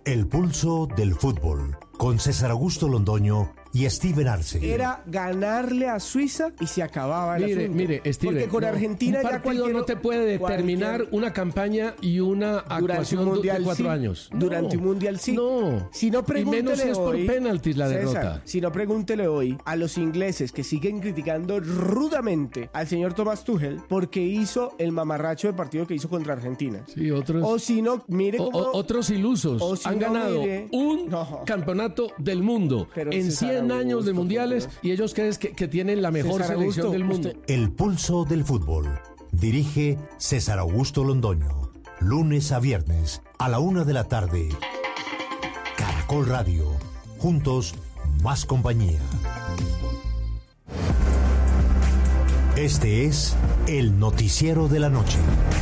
El pulso del fútbol, con César Augusto Londoño y Steven Arce. Era ganarle a Suiza y se acababa el asunto. Mire, Steven, porque con Argentina un ya partido no te puede determinar una campaña y una actuación de 4 años. Durante un mundial sí. No. Si no, y pregúntele menos si es por hoy, penaltis la César, derrota. si no, pregúntele hoy a los ingleses que siguen criticando rudamente al señor Thomas Tuchel porque hizo el mamarracho de partido que hizo contra Argentina. Sí, otros. O si no, mire cómo... Otros ilusos si han no, ganado mire, un campeonato del mundo Pero en César 100 años Augusto, de mundiales y ellos creen que tienen la mejor César selección Augusto, del mundo. El pulso del fútbol. Dirige César Augusto Londoño. Lunes a viernes a la 1 de la tarde. Caracol Radio. Juntos, más compañía. Este es el noticiero de la noche.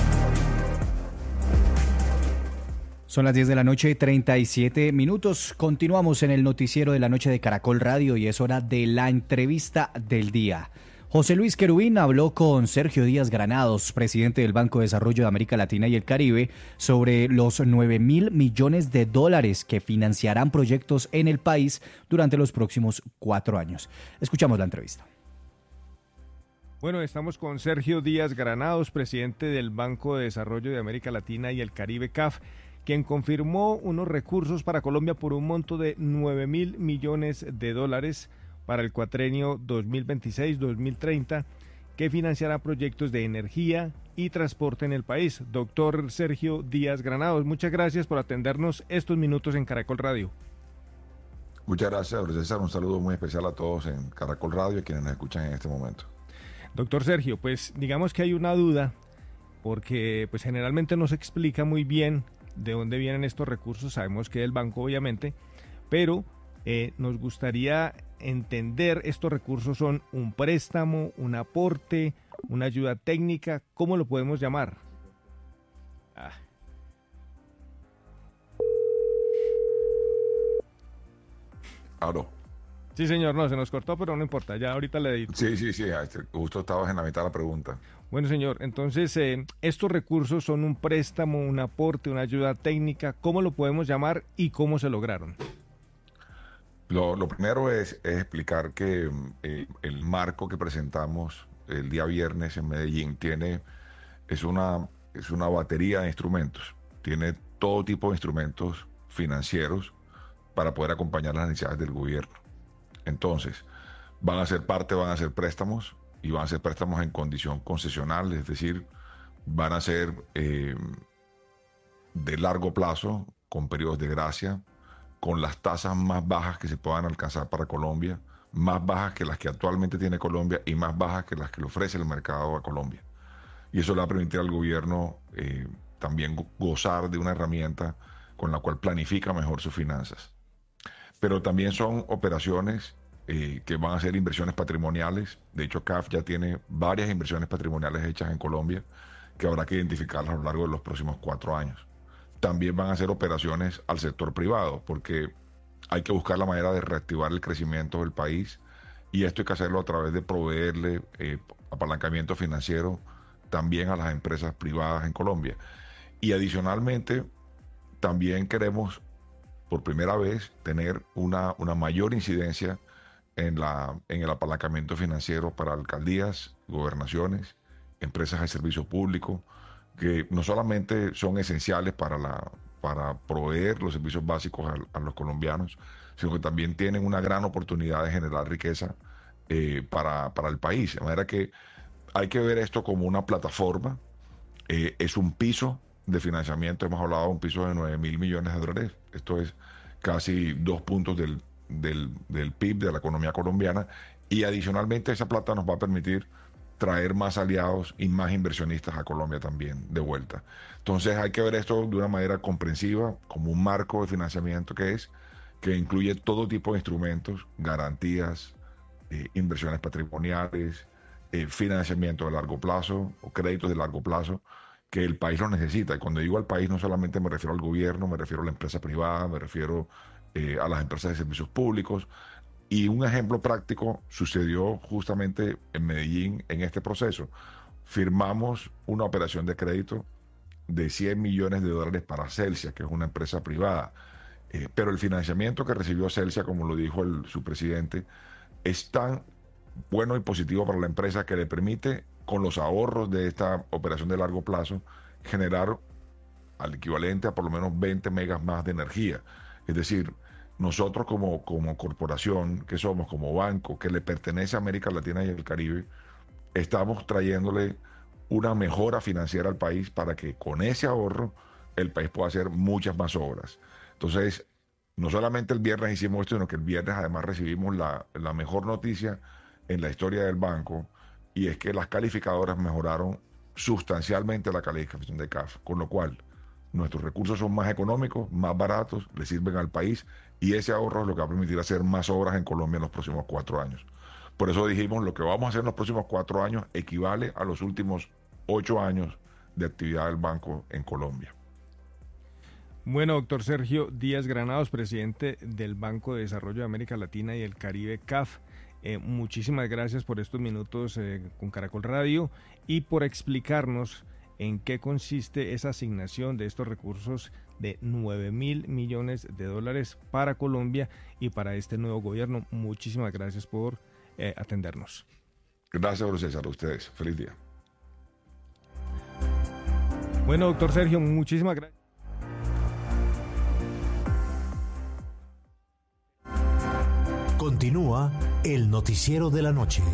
Son las 10 de la noche, 37 minutos. Continuamos en el noticiero de la noche de Caracol Radio y es hora de la entrevista del día. José Luis Querubín habló con Sergio Díaz Granados, presidente del Banco de Desarrollo de América Latina y el Caribe, sobre los 9.000 millones de dólares que financiarán proyectos en el país durante los próximos 4 años. Escuchamos la entrevista. Bueno, estamos con Sergio Díaz Granados, presidente del Banco de Desarrollo de América Latina y el Caribe, CAF, quien confirmó unos recursos para Colombia por un monto de 9.000 millones de dólares para el cuatrenio 2026-2030, que financiará proyectos de energía y transporte en el país. Doctor Sergio Díaz Granados, muchas gracias por atendernos estos minutos en Caracol Radio. Muchas gracias, César. Un saludo muy especial a todos en Caracol Radio y quienes nos escuchan en este momento. Doctor Sergio, pues digamos que hay una duda, porque pues generalmente no se explica muy bien de dónde vienen estos recursos. Sabemos que del banco, obviamente, pero nos gustaría entender, estos recursos son un préstamo, un aporte, una ayuda técnica, ¿cómo lo podemos llamar? ¿Aló? Sí, señor, no, se nos cortó, pero no importa, ya ahorita le edito. Sí, justo estabas en la mitad de la pregunta. Bueno, señor, entonces, estos recursos son un préstamo, un aporte, una ayuda técnica, ¿cómo lo podemos llamar y cómo se lograron? Lo primero es explicar que el marco que presentamos el día viernes en Medellín es una batería de instrumentos. Tiene todo tipo de instrumentos financieros para poder acompañar las necesidades del gobierno. Entonces, van a ser préstamos y van a ser préstamos en condición concesional, es decir, van a ser de largo plazo, con periodos de gracia, con las tasas más bajas que se puedan alcanzar para Colombia, más bajas que las que actualmente tiene Colombia y más bajas que las que le ofrece el mercado a Colombia. Y eso le va a permitir al gobierno también gozar de una herramienta con la cual planifica mejor sus finanzas. Pero también son operaciones que van a ser inversiones patrimoniales. De hecho, CAF ya tiene varias inversiones patrimoniales hechas en Colombia que habrá que identificarlas a lo largo de los próximos 4 años. También van a ser operaciones al sector privado, porque hay que buscar la manera de reactivar el crecimiento del país, y esto hay que hacerlo a través de proveerle apalancamiento financiero también a las empresas privadas en Colombia. Y adicionalmente, también queremos por primera vez tener una mayor incidencia en el apalancamiento financiero para alcaldías, gobernaciones, empresas de servicio público, que no solamente son esenciales para proveer los servicios básicos a los colombianos, sino que también tienen una gran oportunidad de generar riqueza para el país. De manera que hay que ver esto como una plataforma, es un piso de financiamiento. Hemos hablado de un piso de 9.000 millones de dólares. Esto es casi 2 puntos del PIB de la economía colombiana, y adicionalmente esa plata nos va a permitir traer más aliados y más inversionistas a Colombia también de vuelta. Entonces hay que ver esto de una manera comprensiva, como un marco de financiamiento que incluye todo tipo de instrumentos, garantías, inversiones patrimoniales, financiamiento de largo plazo o créditos de largo plazo, que el país lo necesita. Y cuando digo al país, no solamente me refiero al gobierno, me refiero a la empresa privada, me refiero a las empresas de servicios públicos. Y un ejemplo práctico sucedió justamente en Medellín en este proceso. Firmamos una operación de crédito de 100 millones de dólares para Celsia, que es una empresa privada. Pero el financiamiento que recibió Celsia, como lo dijo su presidente, es tan bueno y positivo para la empresa que le permite, con los ahorros de esta operación de largo plazo, generar al equivalente a por lo menos 20 megas más de energía. Es decir, nosotros como corporación que somos, como banco que le pertenece a América Latina y el Caribe, estamos trayéndole una mejora financiera al país para que con ese ahorro el país pueda hacer muchas más obras. Entonces, no solamente el viernes hicimos esto, sino que el viernes además recibimos la mejor noticia en la historia del banco, y es que las calificadoras mejoraron sustancialmente la calificación de CAF, con lo cual nuestros recursos son más económicos, más baratos, le sirven al país, y ese ahorro es lo que va a permitir hacer más obras en Colombia en los próximos 4 años. Por eso dijimos, lo que vamos a hacer en los próximos 4 años equivale a los últimos 8 años de actividad del banco en Colombia. Bueno, doctor Sergio Díaz Granados, presidente del Banco de Desarrollo de América Latina y el Caribe, CAF, muchísimas gracias por estos minutos con Caracol Radio y por explicarnos en qué consiste esa asignación de estos recursos de 9.000 millones de dólares para Colombia y para este nuevo gobierno. Muchísimas gracias por atendernos. Gracias, Julio César, a ustedes. Feliz día. Bueno, doctor Sergio, muchísimas gracias. Continúa el noticiero de la noche.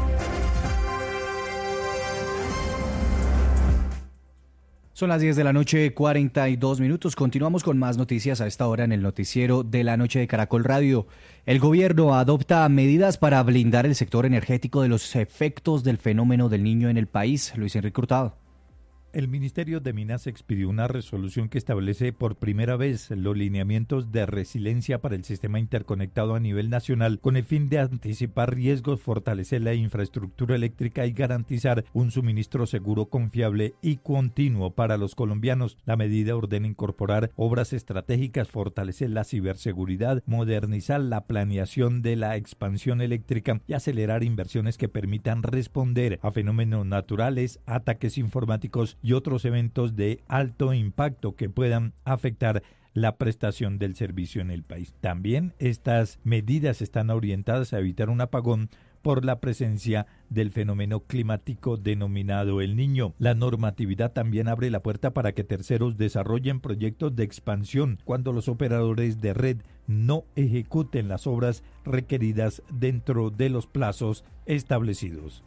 Son las 10 de la noche, 42 minutos. Continuamos con más noticias a esta hora en el noticiero de la noche de Caracol Radio. El gobierno adopta medidas para blindar el sector energético de los efectos del fenómeno del Niño en el país. Luis Enrique Hurtado. El Ministerio de Minas expidió una resolución que establece por primera vez los lineamientos de resiliencia para el sistema interconectado a nivel nacional con el fin de anticipar riesgos, fortalecer la infraestructura eléctrica y garantizar un suministro seguro, confiable y continuo para los colombianos. La medida ordena incorporar obras estratégicas, fortalecer la ciberseguridad, modernizar la planeación de la expansión eléctrica y acelerar inversiones que permitan responder a fenómenos naturales, ataques informáticos y otros eventos de alto impacto que puedan afectar la prestación del servicio en el país. También estas medidas están orientadas a evitar un apagón por la presencia del fenómeno climático denominado El Niño. La normatividad también abre la puerta para que terceros desarrollen proyectos de expansión cuando los operadores de red no ejecuten las obras requeridas dentro de los plazos establecidos.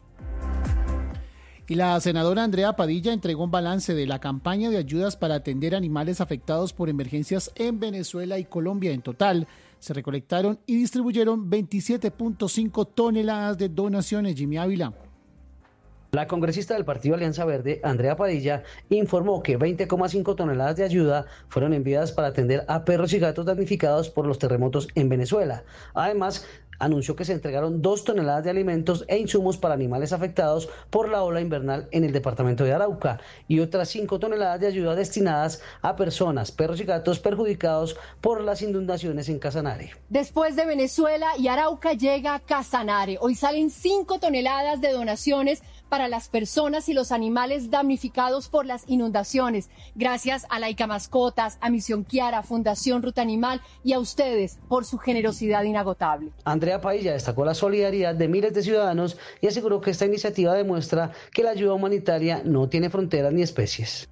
Y la senadora Andrea Padilla entregó un balance de la campaña de ayudas para atender animales afectados por emergencias en Venezuela y Colombia. En total, se recolectaron y distribuyeron 27.5 toneladas de donaciones. Jimmy Ávila. La congresista del Partido Alianza Verde, Andrea Padilla, informó que 20,5 toneladas de ayuda fueron enviadas para atender a perros y gatos damnificados por los terremotos en Venezuela. Además, anunció que se entregaron 2 toneladas de alimentos e insumos para animales afectados por la ola invernal en el departamento de Arauca y otras 5 toneladas de ayuda destinadas a personas, perros y gatos perjudicados por las inundaciones en Casanare. Después de Venezuela y Arauca llega Casanare. Hoy salen 5 toneladas de donaciones para las personas y los animales damnificados por las inundaciones. Gracias a Laica Mascotas, a Misión Kiara, Fundación Ruta Animal y a ustedes por su generosidad inagotable. Andrea Padilla destacó la solidaridad de miles de ciudadanos y aseguró que esta iniciativa demuestra que la ayuda humanitaria no tiene fronteras ni especies.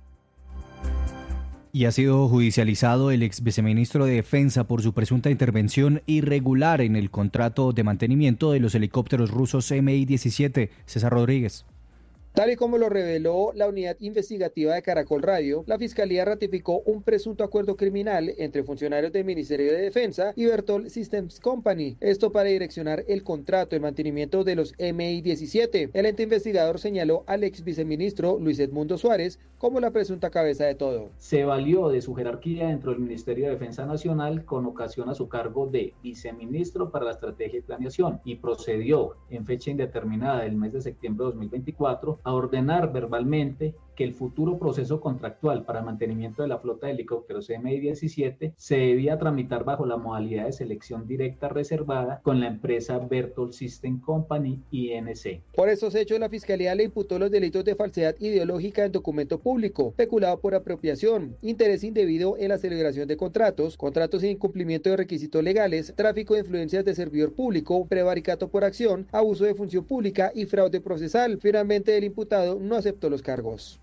Y ha sido judicializado el ex viceministro de Defensa por su presunta intervención irregular en el contrato de mantenimiento de los helicópteros rusos Mi-17. César Rodríguez. Tal y como lo reveló la unidad investigativa de Caracol Radio, la Fiscalía ratificó un presunto acuerdo criminal entre funcionarios del Ministerio de Defensa y Bertol Systems Company, esto para direccionar el contrato de mantenimiento de los Mi-17. El ente investigador señaló al ex viceministro Luis Edmundo Suárez como la presunta cabeza de todo. Se valió de su jerarquía dentro del Ministerio de Defensa Nacional con ocasión a su cargo de viceministro para la estrategia y planeación y procedió en fecha indeterminada del mes de septiembre de 2024 a ordenar verbalmente que el futuro proceso contractual para mantenimiento de la flota de helicópteros MI-17 se debía tramitar bajo la modalidad de selección directa reservada con la empresa Berthold System Company, INC. Por estos hechos, la Fiscalía le imputó los delitos de falsedad ideológica en documento público, peculado por apropiación, interés indebido en la celebración de contratos sin incumplimiento de requisitos legales, tráfico de influencias de servidor público, prevaricato por acción, abuso de función pública y fraude procesal. Finalmente, el imputado no aceptó los cargos.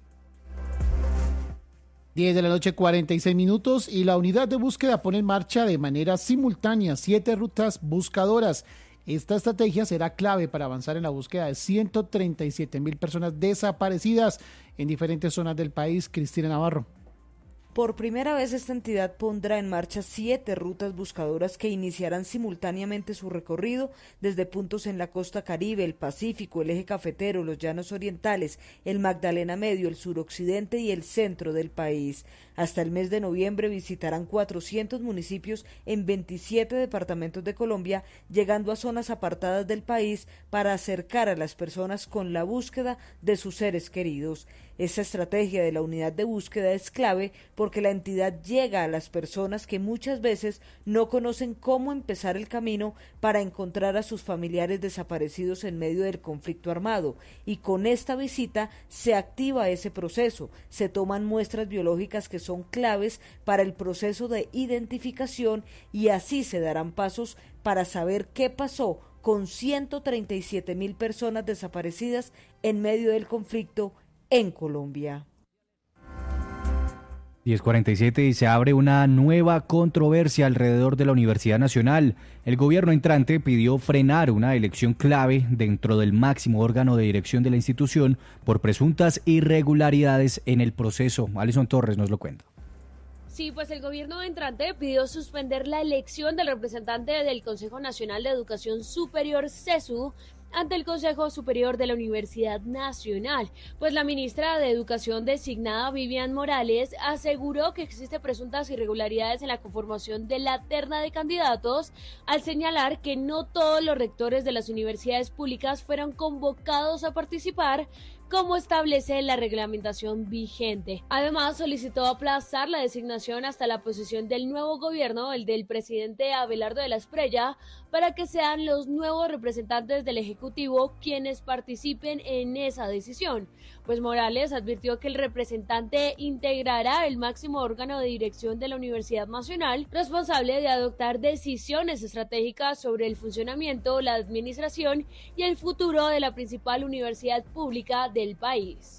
10 de la noche, 46 minutos, y la unidad de búsqueda pone en marcha de manera simultánea 7 rutas buscadoras. Esta estrategia será clave para avanzar en la búsqueda de 137.000 personas desaparecidas en diferentes zonas del país. Cristina Navarro. Por primera vez esta entidad pondrá en marcha 7 rutas buscadoras que iniciarán simultáneamente su recorrido desde puntos en la costa Caribe, el Pacífico, el eje cafetero, los llanos orientales, el Magdalena Medio, el suroccidente y el centro del país. Hasta el mes de noviembre visitarán 400 municipios en 27 departamentos de Colombia, llegando a zonas apartadas del país para acercar a las personas con la búsqueda de sus seres queridos. Esta estrategia de la unidad de búsqueda es clave porque la entidad llega a las personas que muchas veces no conocen cómo empezar el camino para encontrar a sus familiares desaparecidos en medio del conflicto armado, y con esta visita se activa ese proceso, se toman muestras biológicas que son claves para el proceso de identificación y así se darán pasos para saber qué pasó con 137.000 personas desaparecidas en medio del conflicto en Colombia. 10:47 y se abre una nueva controversia alrededor de la Universidad Nacional. El gobierno entrante pidió frenar una elección clave dentro del máximo órgano de dirección de la institución por presuntas irregularidades en el proceso. Alison Torres nos lo cuenta. Sí, pues el gobierno entrante pidió suspender la elección del representante del Consejo Nacional de Educación Superior, CESU, ante el Consejo Superior de la Universidad Nacional, pues la ministra de Educación designada, Vivian Morales, aseguró que existen presuntas irregularidades en la conformación de la terna de candidatos, al señalar que no todos los rectores de las universidades públicas fueron convocados a participar, como establece la reglamentación vigente. Además, solicitó aplazar la designación hasta la posesión del nuevo gobierno, el del presidente Abelardo de la Espriella, para que sean los nuevos representantes del Ejecutivo quienes participen en esa decisión. Pues Morales advirtió que el representante integrará el máximo órgano de dirección de la Universidad Nacional, responsable de adoptar decisiones estratégicas sobre el funcionamiento, la administración y el futuro de la principal universidad pública del país.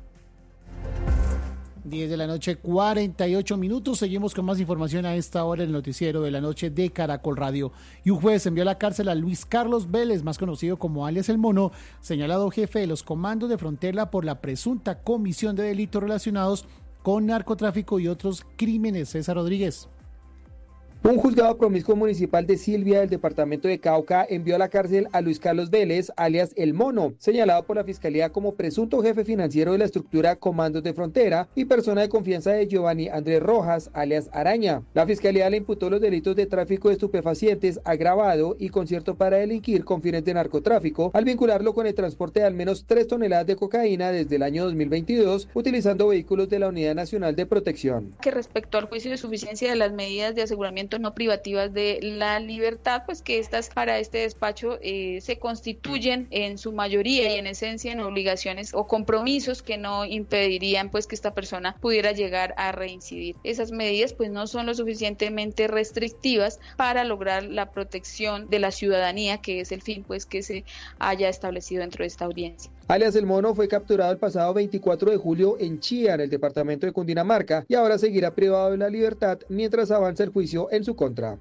10 de la noche, 48 minutos. Seguimos con más información a esta hora en el noticiero de la noche de Caracol Radio. Y un juez envió a la cárcel a Luis Carlos Vélez, más conocido como alias El Mono, señalado jefe de los comandos de frontera por la presunta comisión de delitos relacionados con narcotráfico y otros crímenes. César Rodríguez. Un juzgado promiscuo municipal de Silvia del departamento de Cauca envió a la cárcel a Luis Carlos Vélez, alias El Mono, señalado por la Fiscalía como presunto jefe financiero de la estructura Comandos de Frontera y persona de confianza de Giovanni Andrés Rojas, alias Araña. La Fiscalía le imputó los delitos de tráfico de estupefacientes agravado y concierto para delinquir con fines de narcotráfico, al vincularlo con el transporte de al menos 3 toneladas de cocaína desde el año 2022, utilizando vehículos de la Unidad Nacional de Protección. Que respecto al juicio de suficiencia de las medidas de aseguramiento no privativas de la libertad, pues que estas para este despacho se constituyen en su mayoría y en esencia en obligaciones o compromisos que no impedirían pues que esta persona pudiera llegar a reincidir. Esas medidas pues no son lo suficientemente restrictivas para lograr la protección de la ciudadanía, que es el fin pues que se haya establecido dentro de esta audiencia. Alias El Mono fue capturado el pasado 24 de julio en Chía, en el departamento de Cundinamarca, y ahora seguirá privado de la libertad mientras avanza el juicio en su contra.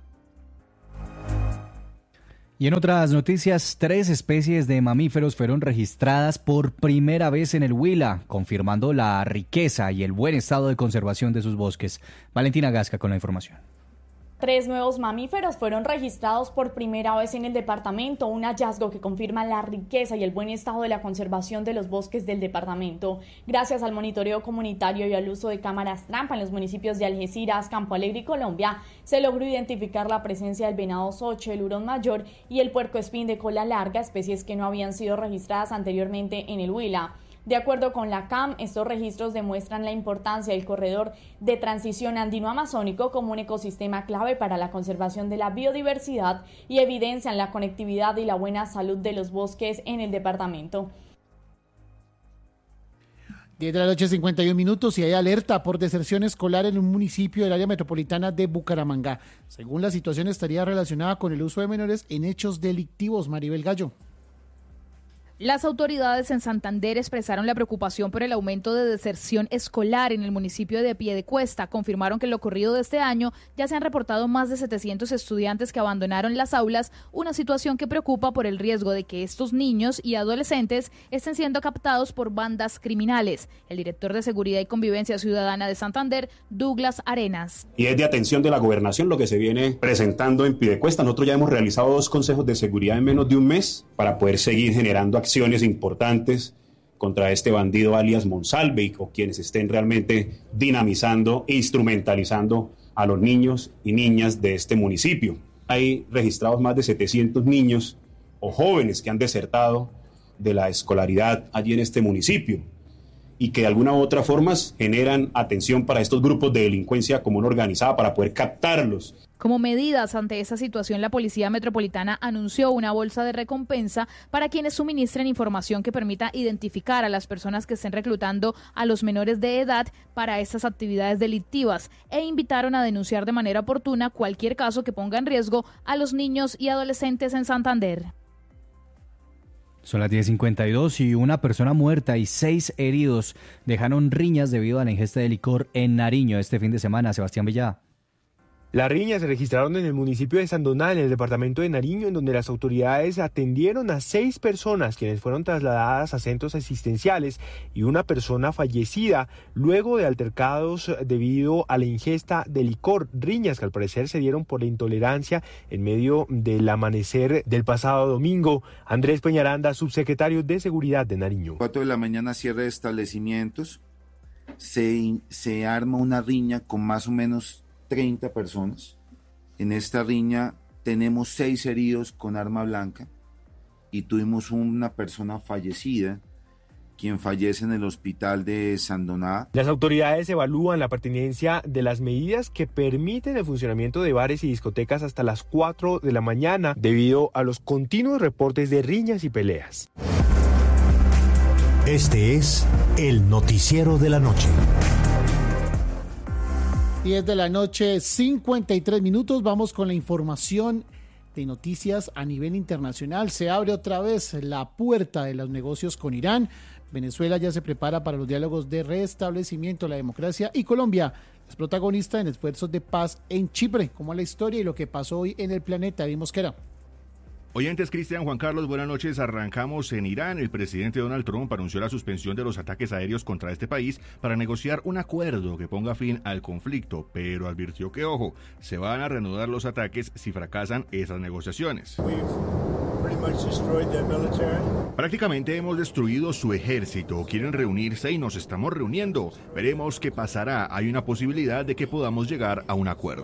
Y en otras noticias, 3 especies de mamíferos fueron registradas por primera vez en el Huila, confirmando la riqueza y el buen estado de conservación de sus bosques. Valentina Gasca con la información. 3 nuevos mamíferos fueron registrados por primera vez en el departamento, un hallazgo que confirma la riqueza y el buen estado de la conservación de los bosques del departamento. Gracias al monitoreo comunitario y al uso de cámaras trampa en los municipios de Algeciras, Campo Alegre y Colombia, se logró identificar la presencia del venado socho, el hurón mayor y el puercoespín de cola larga, especies que no habían sido registradas anteriormente en el Huila. De acuerdo con la CAM, estos registros demuestran la importancia del corredor de transición andino-amazónico como un ecosistema clave para la conservación de la biodiversidad y evidencian la conectividad y la buena salud de los bosques en el departamento. 10 de la noche, 51 minutos, y hay alerta por deserción escolar en un municipio del área metropolitana de Bucaramanga. Según la situación, estaría relacionada con el uso de menores en hechos delictivos. Maribel Gallo. Las autoridades en Santander expresaron la preocupación por el aumento de deserción escolar en el municipio de Piedecuesta. Confirmaron que en lo ocurrido de este año ya se han reportado más de 700 estudiantes que abandonaron las aulas, una situación que preocupa por el riesgo de que estos niños y adolescentes estén siendo captados por bandas criminales. El director de Seguridad y Convivencia Ciudadana de Santander, Douglas Arenas. Y es de atención de la gobernación lo que se viene presentando en Piedecuesta. Nosotros ya hemos realizado 2 consejos de seguridad en menos de un mes para poder seguir generando acciones importantes contra este bandido alias Monsalve o quienes estén realmente dinamizando e instrumentalizando a los niños y niñas de este municipio. Hay registrados más de 700 niños o jóvenes que han desertado de la escolaridad allí en este municipio y que de alguna u otra forma generan atención para estos grupos de delincuencia común organizada para poder captarlos. Como medidas ante esa situación, la Policía Metropolitana anunció una bolsa de recompensa para quienes suministren información que permita identificar a las personas que estén reclutando a los menores de edad para estas actividades delictivas e invitaron a denunciar de manera oportuna cualquier caso que ponga en riesgo a los niños y adolescentes en Santander. Son las 10:52 y una persona muerta y 6 heridos dejaron riñas debido a la ingesta de licor en Nariño este fin de semana. Sebastián Villá. Las riñas se registraron en el municipio de Sandoná, en el departamento de Nariño, en donde las autoridades atendieron a 6 personas quienes fueron trasladadas a centros asistenciales y una persona fallecida luego de altercados debido a la ingesta de licor. Riñas que al parecer se dieron por la intolerancia en medio del amanecer del pasado domingo. Andrés Peñaranda, subsecretario de Seguridad de Nariño. 4 de la mañana, cierre de establecimientos, se arma una riña con más o menos 30 personas. En esta riña tenemos 6 heridos con arma blanca y tuvimos una persona fallecida, quien fallece en el hospital de Sandoná. Las autoridades evalúan la pertinencia de las medidas que permiten el funcionamiento de bares y discotecas hasta las 4 de la mañana debido a los continuos reportes de riñas y peleas. Este es el noticiero de la noche. 10 de la noche, 53 minutos. Vamos con la información de noticias a nivel internacional. Se abre otra vez la puerta de los negocios con Irán. Venezuela ya se prepara para los diálogos de restablecimiento de la democracia y Colombia es protagonista en esfuerzos de paz en Chipre. Como la historia y lo que pasó hoy en el planeta. David Mosquera. Oyentes, Cristian, Juan Carlos, buenas noches. Arrancamos en Irán. El presidente Donald Trump anunció la suspensión de los ataques aéreos contra este país para negociar un acuerdo que ponga fin al conflicto, pero advirtió que, ojo, se van a reanudar los ataques si fracasan esas negociaciones. Prácticamente hemos destruido su ejército. Quieren reunirse y nos estamos reuniendo. Veremos qué pasará. Hay una posibilidad de que podamos llegar a un acuerdo.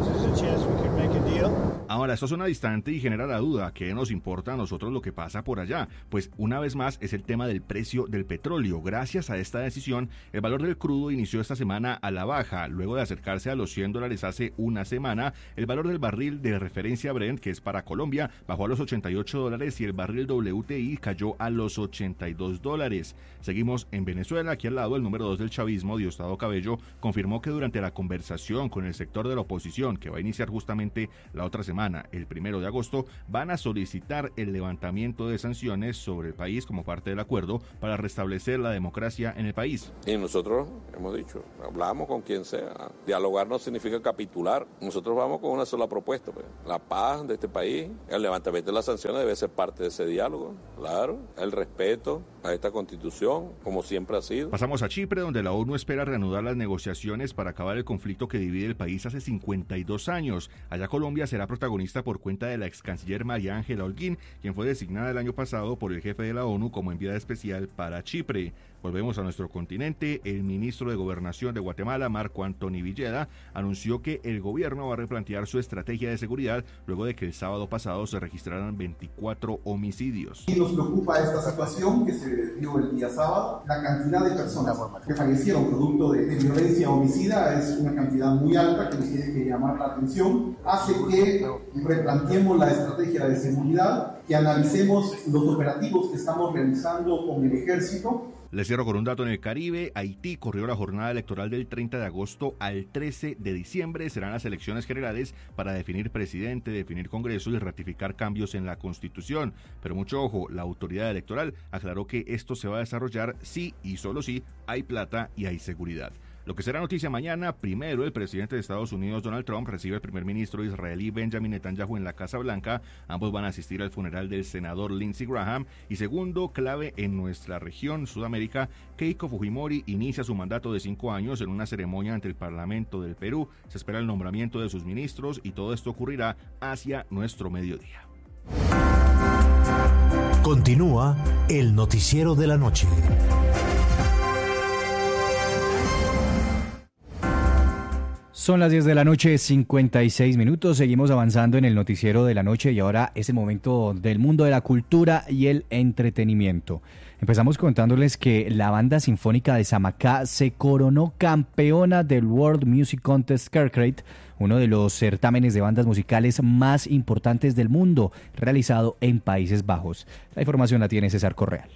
Ahora, esto suena distante y genera la duda. ¿Qué nos importa a nosotros lo que pasa por allá? Pues una vez más es el tema del precio del petróleo. Gracias a esta decisión, el valor del crudo inició esta semana a la baja. Luego de acercarse a los $100 hace una semana, el valor del barril de referencia Brent, que es para Colombia, bajó a los $88 y el barril WTI cayó a los $82. Seguimos en Venezuela. Aquí al lado, el número 2 del chavismo, Diosdado Cabello, confirmó que durante la conversación con el sector de la oposición, que va a iniciar justamente la otra semana, el 1 de agosto, van a solicitar el levantamiento de sanciones sobre el país como parte del acuerdo para restablecer la democracia en el país. Y nosotros hemos dicho, hablamos con quien sea, dialogar no significa capitular, nosotros vamos con una sola propuesta, pues. La paz de este país, el levantamiento de las sanciones debe ser parte de ese diálogo, claro, el respeto a esta constitución, como siempre ha sido. Pasamos a Chipre, donde la ONU espera reanudar las negociaciones para acabar el conflicto que divide el país hace 52 años. Allá Colombia será protagonista por cuenta de la ex canciller María Ángela Holguín, quien fue designada el año pasado por el jefe de la ONU como enviada especial para Chipre. Volvemos a nuestro continente. El ministro de Gobernación de Guatemala, Marco Anthony Villeda, anunció que el gobierno va a replantear su estrategia de seguridad luego de que el sábado pasado se registraran 24 homicidios. Y nos preocupa esta situación que se dio el día sábado. La cantidad de personas que fallecieron producto de violencia homicida es una cantidad muy alta que nos tiene que llamar la atención. Hace que replanteemos la estrategia de seguridad, que analicemos los operativos que estamos realizando con el ejército. Les cierro con un dato en el Caribe. Haití corrió la jornada electoral del 30 de agosto al 13 de diciembre. Serán las elecciones generales para definir presidente, definir Congreso y ratificar cambios en la Constitución. Pero mucho ojo, la autoridad electoral aclaró que esto se va a desarrollar si y solo si hay plata y hay seguridad. Lo que será noticia mañana: primero, el presidente de Estados Unidos, Donald Trump, recibe al primer ministro israelí Benjamin Netanyahu en la Casa Blanca. Ambos van a asistir al funeral del senador Lindsey Graham. Y segundo, clave en nuestra región, Sudamérica, Keiko Fujimori inicia su mandato de 5 años en una ceremonia ante el Parlamento del Perú. Se espera el nombramiento de sus ministros y todo esto ocurrirá hacia nuestro mediodía. Continúa el noticiero de la noche. Son las 10 de la noche, 56 minutos. Seguimos avanzando en el noticiero de la noche y ahora es el momento del mundo de la cultura y el entretenimiento. Empezamos contándoles que la banda sinfónica de Samacá se coronó campeona del World Music Contest Kerkrade, uno de los certámenes de bandas musicales más importantes del mundo, realizado en Países Bajos. La información la tiene César Correal.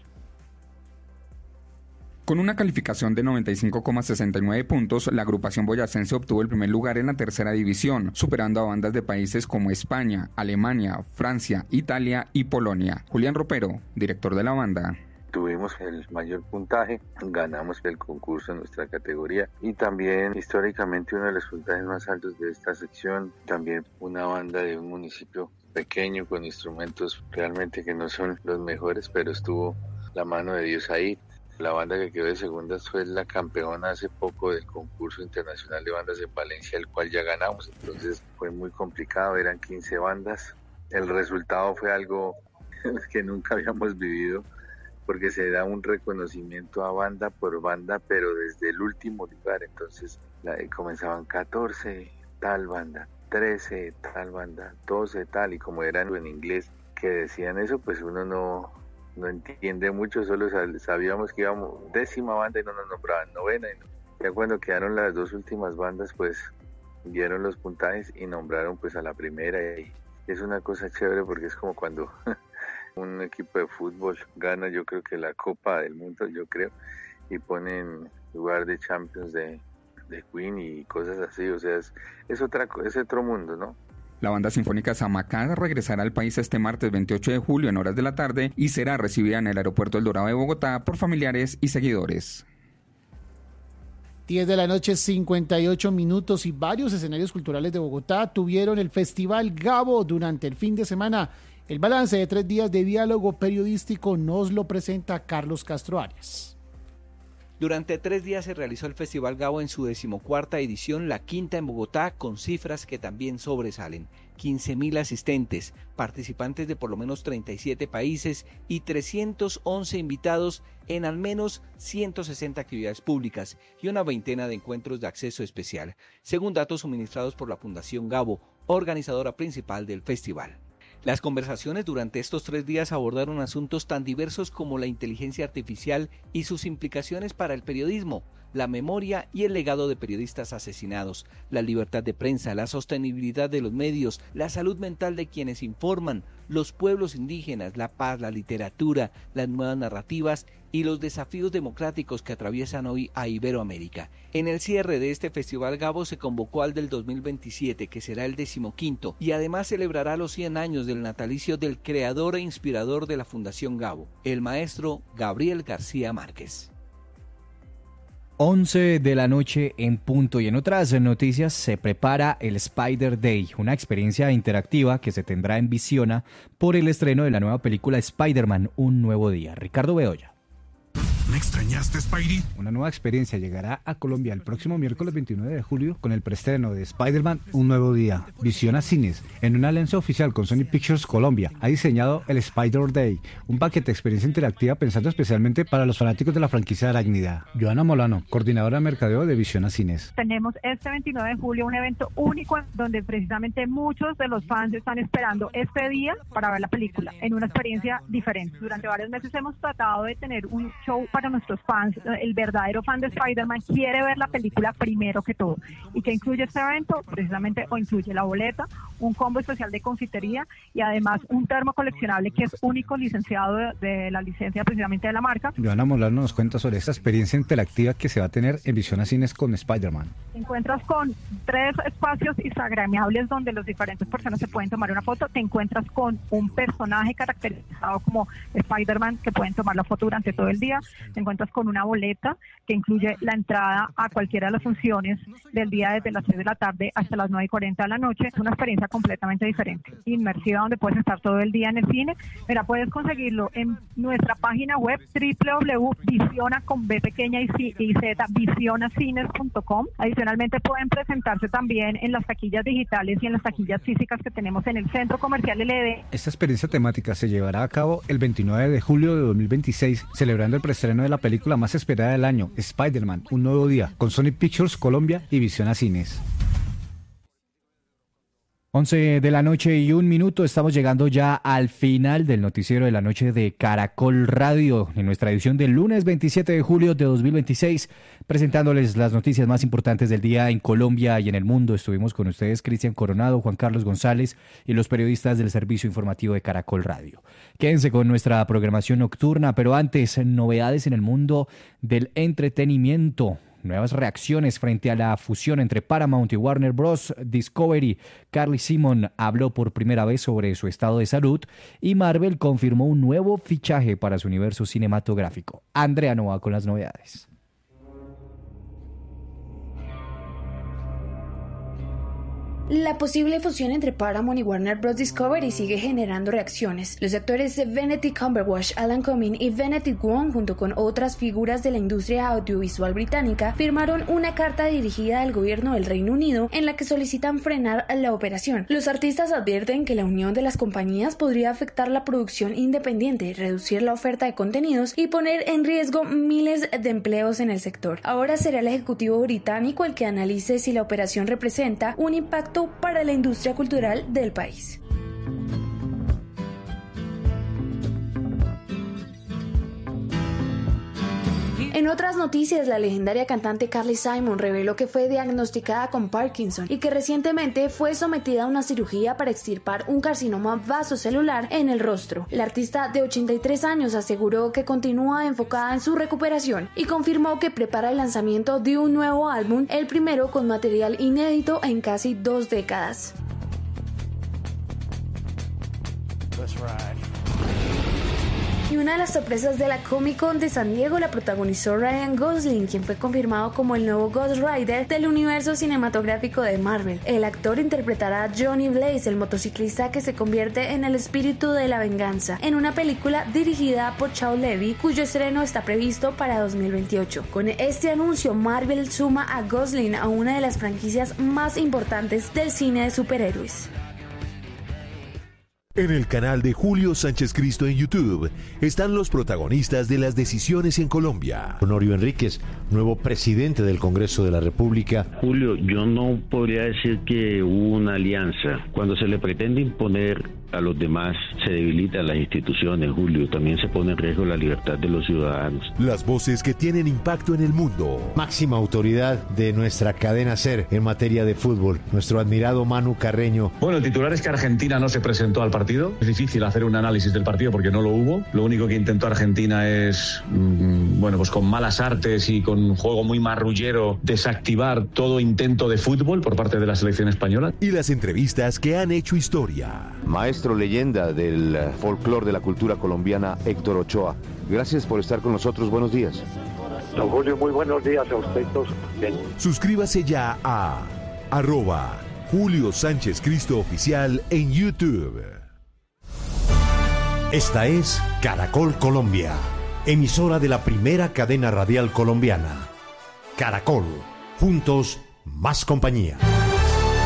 Con una calificación de 95,69 puntos, la agrupación boyacense obtuvo el primer lugar en la tercera división, superando a bandas de países como España, Alemania, Francia, Italia y Polonia. Julián Ropero, director de la banda. Tuvimos el mayor puntaje, ganamos el concurso en nuestra categoría y también históricamente uno de los puntajes más altos de esta sección, también una banda de un municipio pequeño con instrumentos realmente que no son los mejores, pero estuvo la mano de Dios ahí. La banda que quedó de segundas fue la campeona hace poco del concurso internacional de bandas en Valencia, el cual ya ganamos, entonces fue muy complicado, eran 15 bandas. El resultado fue algo que nunca habíamos vivido, porque se da un reconocimiento a banda por banda, pero desde el último lugar, entonces comenzaban 14 tal banda, 13 tal banda, 12 tal, y como eran en inglés que decían eso, pues uno no entiende mucho, solo sabíamos que íbamos 10ª banda y no nos nombraban 9ª, y ya cuando quedaron las 2 últimas bandas, pues dieron los puntajes y nombraron pues a la primera, y es una cosa chévere porque es como cuando un equipo de fútbol gana, yo creo que la Copa del Mundo, y ponen lugar de Champions de Queen y cosas así, o sea, es otro mundo, ¿no? La banda sinfónica Samacá regresará al país este martes 28 de julio en horas de la tarde y será recibida en el aeropuerto El Dorado de Bogotá por familiares y seguidores. 10 de la noche, 58 minutos, y varios escenarios culturales de Bogotá tuvieron el Festival Gabo durante el fin de semana. El balance de 3 días de diálogo periodístico nos lo presenta Carlos Castro Arias. Durante 3 días se realizó el Festival Gabo en su 14ª edición, la 5ª en Bogotá, con cifras que también sobresalen. 15.000 asistentes, participantes de por lo menos 37 países y 311 invitados en al menos 160 actividades públicas y una veintena de encuentros de acceso especial, según datos suministrados por la Fundación Gabo, organizadora principal del festival. Las conversaciones durante estos 3 días abordaron asuntos tan diversos como la inteligencia artificial y sus implicaciones para el periodismo, la memoria y el legado de periodistas asesinados, la libertad de prensa, la sostenibilidad de los medios, la salud mental de quienes informan, los pueblos indígenas, la paz, la literatura, las nuevas narrativas y los desafíos democráticos que atraviesan hoy a Iberoamérica. En el cierre de este Festival Gabo se convocó al del 2027, que será el 15º, y además celebrará los 100 años del natalicio del creador e inspirador de la Fundación Gabo, el maestro Gabriel García Márquez. 11 de la noche en punto, y en otras noticias se prepara el Spider Day, una experiencia interactiva que se tendrá en Visiona por el estreno de la nueva película Spider-Man, Un Nuevo Día. Ricardo Bedoya. extrañaste, Spidey? Una nueva experiencia llegará a Colombia el próximo miércoles 29 de julio con el preestreno de Spider-Man Un Nuevo Día. Visiona Cines, en una alianza oficial con Sony Pictures Colombia, ha diseñado el Spider Day, un paquete de experiencia interactiva pensado especialmente para los fanáticos de la franquicia arácnida. Joana Molano, coordinadora de mercadeo de Visiona Cines. Tenemos este 29 de julio un evento único donde precisamente muchos de los fans están esperando este día para ver la película en una experiencia diferente. Durante varios meses hemos tratado de tener un show para nuestros fans. El verdadero fan de Spider-Man quiere ver la película primero que todo. ¿Y qué incluye este evento? Precisamente o incluye la boleta, un combo especial de confitería y además un termo coleccionable que es único, licenciado de la licencia precisamente de la marca. Joana Molano nos cuenta sobre esta experiencia interactiva que se va a tener en Visiona Cines con Spider-Man. Te encuentras con 3 espacios instagramiables donde las diferentes personas se pueden tomar una foto. Te encuentras con un personaje caracterizado como Spider-Man que pueden tomar la foto durante todo el día. Te encuentras con una boleta que incluye la entrada a cualquiera de las funciones del día desde las 6 de la tarde hasta las 9:40 de la noche. Es una experiencia completamente diferente, inmersiva, donde puedes estar todo el día en el cine. Mira, puedes conseguirlo en nuestra página web www.visiona con B pequeña y Z, visionacines.com. Adicionalmente pueden presentarse también en las taquillas digitales y en las taquillas físicas que tenemos en el Centro Comercial LD. Esta experiencia temática se llevará a cabo el 29 de julio de 2026, celebrando el preestreno de la película más esperada del año, Spider-Man, Un Nuevo Día, con Sony Pictures Colombia y Visiona Cines. 11 de la noche y 1 minuto, estamos llegando ya al final del noticiero de la noche de Caracol Radio, en nuestra edición del lunes 27 de julio de 2026, presentándoles las noticias más importantes del día en Colombia y en el mundo. Estuvimos con ustedes Cristian Coronado, Juan Carlos González y los periodistas del servicio informativo de Caracol Radio. Quédense con nuestra programación nocturna, pero antes, novedades en el mundo del entretenimiento. Nuevas reacciones frente a la fusión entre Paramount y Warner Bros. Discovery. Carly Simon habló por primera vez sobre su estado de salud y Marvel confirmó un nuevo fichaje para su universo cinematográfico. Andrea Nova con las novedades. La posible fusión entre Paramount y Warner Bros. Discovery sigue generando reacciones. Los actores de Benedict Cumberbatch, Alan Cumming y Benedict Wong, junto con otras figuras de la industria audiovisual británica, firmaron una carta dirigida al gobierno del Reino Unido en la que solicitan frenar la operación. Los artistas advierten que la unión de las compañías podría afectar la producción independiente, reducir la oferta de contenidos y poner en riesgo miles de empleos en el sector. Ahora será el ejecutivo británico el que analice si la operación representa un impacto para la industria cultural del país. En otras noticias, la legendaria cantante Carly Simon reveló que fue diagnosticada con Parkinson y que recientemente fue sometida a una cirugía para extirpar un carcinoma vasocelular en el rostro. La artista de 83 años aseguró que continúa enfocada en su recuperación y confirmó que prepara el lanzamiento de un nuevo álbum, el primero con material inédito en casi 2 décadas. Y una de las sorpresas de la Comic Con de San Diego la protagonizó Ryan Gosling, quien fue confirmado como el nuevo Ghost Rider del universo cinematográfico de Marvel. El actor interpretará a Johnny Blaze, el motociclista que se convierte en el espíritu de la venganza, en una película dirigida por Shawn Levy, cuyo estreno está previsto para 2028. Con este anuncio, Marvel suma a Gosling a una de las franquicias más importantes del cine de superhéroes. En el canal de Julio Sánchez Cristo en YouTube están los protagonistas de las decisiones en Colombia. Honorio Enríquez, nuevo presidente del Congreso de la República. Julio, yo no podría decir que hubo una alianza. Cuando se le pretende imponer a los demás, se debilitan las instituciones, Julio. También se pone en riesgo la libertad de los ciudadanos. Las voces que tienen impacto en el mundo. Máxima autoridad de nuestra cadena SER en materia de fútbol, nuestro admirado Manu Carreño. Bueno, el titular es que Argentina no se presentó al partido. Es difícil hacer un análisis del partido porque no lo hubo. Lo único que intentó Argentina es, pues con malas artes y con un juego muy marrullero, desactivar todo intento de fútbol por parte de la selección española. Y las entrevistas que han hecho historia. Maestro leyenda del folclore de la cultura colombiana, Héctor Ochoa. Gracias por estar con nosotros. Buenos días. Don Julio, muy buenos días a usted todos. Suscríbase ya a @Julio Sánchez Cristo Oficial en YouTube. Esta es Caracol Colombia. emisora de la primera cadena radial colombiana. Caracol, juntos, más compañía.